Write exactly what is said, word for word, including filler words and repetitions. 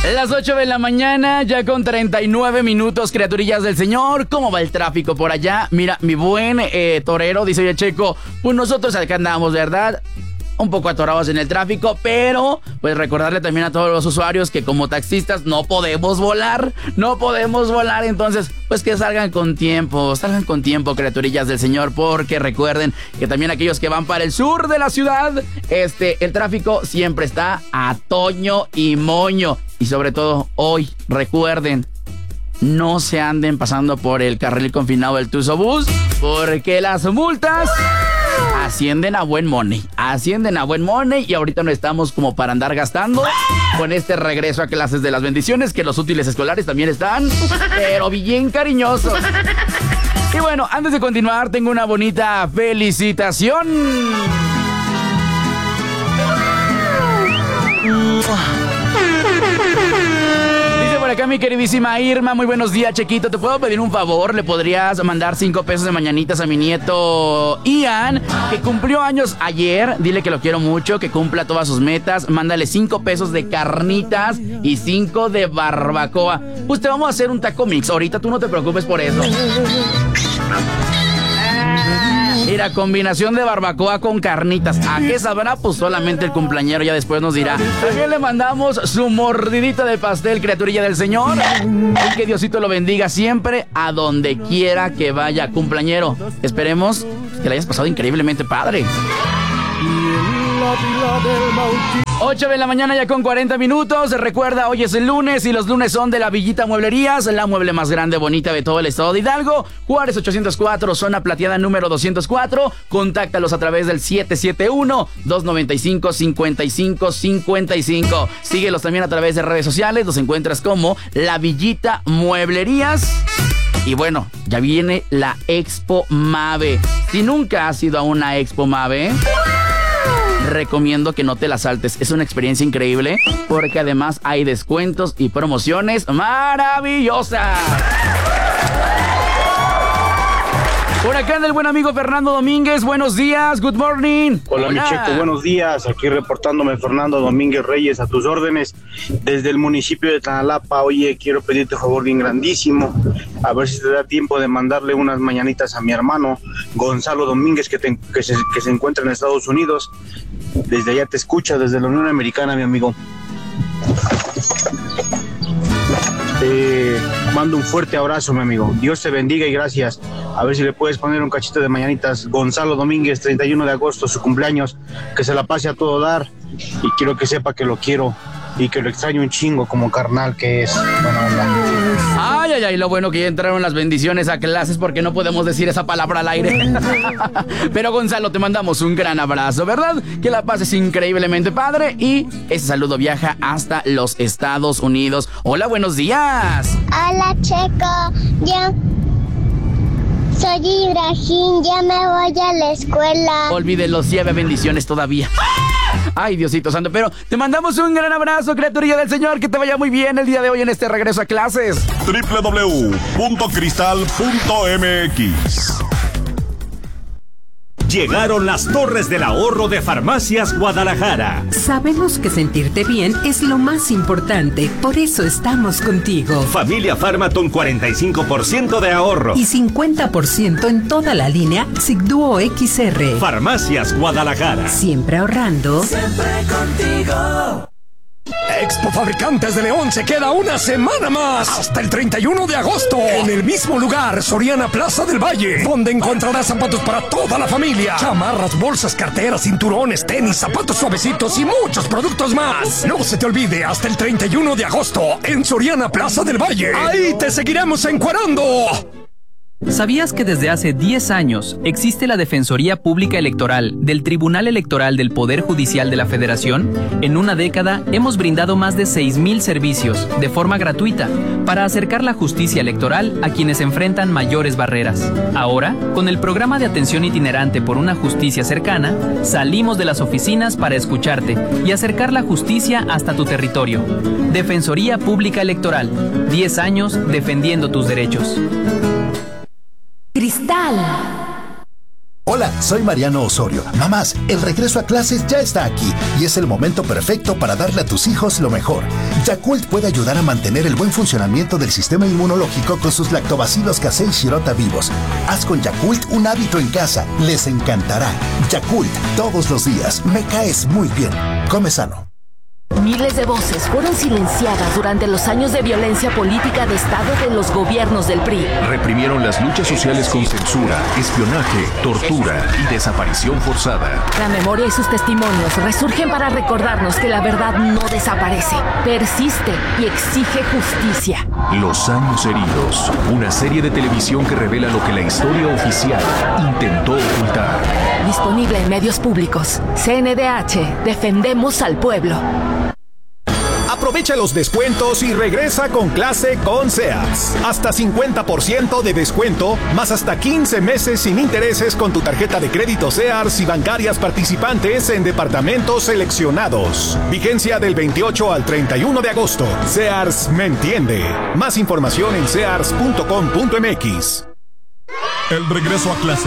Las ocho de la mañana, ya con treinta y nueve minutos, criaturillas del Señor. ¿Cómo va el tráfico por allá? Mira, mi buen eh, torero, dice, oye, Checo, pues nosotros acá andamos, ¿verdad? Un poco atorados en el tráfico, pero pues recordarle también a todos los usuarios que como taxistas no podemos volar, no podemos volar, entonces pues que salgan con tiempo, salgan con tiempo, criaturillas del Señor, porque recuerden que también aquellos que van para el sur de la ciudad, este, el tráfico siempre está a toño y moño, y sobre todo hoy, recuerden, no se anden pasando por el carril confinado del Tuzobús, porque las multas ascienden a buen money, ascienden a buen money y ahorita no estamos como para andar gastando con este regreso a clases de las bendiciones, que los útiles escolares también están, pero bien cariñosos. Y bueno, antes de continuar, tengo una bonita felicitación. Acá mi queridísima Irma, muy buenos días, Chequito. ¿Te puedo pedir un favor? ¿Le podrías mandar cinco pesos de mañanitas a mi nieto Ian, que cumplió años ayer? Dile que lo quiero mucho, que cumpla todas sus metas. Mándale cinco pesos de carnitas y cinco de barbacoa. Pues te vamos a hacer un taco mix. Ahorita tú no te preocupes por eso. Mira, combinación de barbacoa con carnitas. ¿A qué sabrá? Pues solamente el cumpleañero ya después nos dirá. También le mandamos su mordidita de pastel, criaturilla del Señor. Y que Diosito lo bendiga siempre a donde quiera que vaya, cumpleañero. Esperemos que le hayas pasado increíblemente padre. ocho de la mañana ya con cuarenta minutos. Recuerda, hoy es el lunes y los lunes son de la Villita Mueblerías, la mueble más grande, bonita de todo el estado de Hidalgo. Juárez ochocientos cuatro, zona plateada número doscientos cuatro. Contáctalos a través del siete siete uno, dos nueve cinco, cinco cinco cinco cinco. Síguelos también a través de redes sociales. Los encuentras como la Villita Mueblerías. Y bueno, ya viene la Expo Mave. Si nunca has ido a una Expo Mave, recomiendo que no te la saltes. Es una experiencia increíble porque además hay descuentos y promociones maravillosas. Por acá anda el buen amigo Fernando Domínguez. Buenos días, good morning. Hola, Hola. mi Checo, buenos días. Aquí reportándome Fernando Domínguez Reyes, a tus órdenes, desde el municipio de Tanalapa. Oye, quiero pedirte un favor bien grandísimo, a ver si te da tiempo de mandarle unas mañanitas a mi hermano Gonzalo Domínguez, que, te, que, se, que se encuentra en Estados Unidos. Desde allá te escucha, desde la Unión Americana, mi amigo. Te mando un fuerte abrazo, mi amigo. Dios te bendiga y gracias. A ver si le puedes poner un cachito de mañanitas. Gonzalo Domínguez, treinta y uno de agosto, su cumpleaños. Que se la pase a todo dar. Y quiero que sepa que lo quiero y que lo extraño un chingo como carnal que es. Bueno, ay, ay, ay, lo bueno que ya entraron las bendiciones a clases, porque no podemos decir esa palabra al aire. Pero Gonzalo, te mandamos un gran abrazo, ¿verdad? Que la pases increíblemente padre y ese saludo viaja hasta los Estados Unidos. Hola, buenos días. Hola, Checo. Yo soy Ibrahim, ya me voy a la escuela. Olvídelo, si había bendiciones todavía. Ay, Diosito santo, pero te mandamos un gran abrazo, criaturilla del Señor, que te vaya muy bien el día de hoy en este regreso a clases. doble u doble u doble u punto cristal punto m x. Llegaron las Torres del Ahorro de Farmacias Guadalajara. Sabemos que sentirte bien es lo más importante, por eso estamos contigo. Familia Farmaton, cuarenta y cinco por ciento de ahorro. Y cincuenta por ciento en toda la línea Sigduo X R. Farmacias Guadalajara. Siempre ahorrando. Siempre contigo. Expo Fabricantes de León se queda una semana más, hasta el treinta y uno de agosto, en el mismo lugar, Soriana Plaza del Valle, donde encontrarás zapatos para toda la familia, chamarras, bolsas, carteras, cinturones, tenis, zapatos suavecitos y muchos productos más. No se te olvide, hasta el treinta y uno de agosto, en Soriana Plaza del Valle. Ahí te seguiremos encuerando. ¿Sabías que desde hace diez años existe la Defensoría Pública Electoral del Tribunal Electoral del Poder Judicial de la Federación? En una década hemos brindado más de seis mil servicios de forma gratuita para acercar la justicia electoral a quienes enfrentan mayores barreras. Ahora, con el programa de atención itinerante por una justicia cercana, salimos de las oficinas para escucharte y acercar la justicia hasta tu territorio. Defensoría Pública Electoral, diez años defendiendo tus derechos. Cristal Hola, soy Mariano Osorio. Mamás, el regreso a clases ya está aquí y es el momento perfecto para darle a tus hijos lo mejor. Yakult puede ayudar a mantener el buen funcionamiento del sistema inmunológico con sus lactobacilos casei shirota vivos. Haz con Yakult un hábito en casa. Les encantará. Yakult, todos los días. Me caes muy bien. Come sano. Miles de voces fueron silenciadas durante los años de violencia política de Estado de los gobiernos del P R I. Reprimieron las luchas sociales con censura, espionaje, tortura y desaparición forzada. La memoria y sus testimonios resurgen para recordarnos que la verdad no desaparece, persiste y exige justicia. Los años heridos, una serie de televisión que revela lo que la historia oficial intentó ocultar. Disponible en medios públicos. C N D H, defendemos al pueblo. Aprovecha los descuentos y regresa con clase con Sears. Hasta cincuenta por ciento de descuento, más hasta quince meses sin intereses con tu tarjeta de crédito Sears y bancarias participantes en departamentos seleccionados. Vigencia del veintiocho al treinta y uno de agosto. Sears me entiende. Más información en sears punto com punto m x. El regreso a clase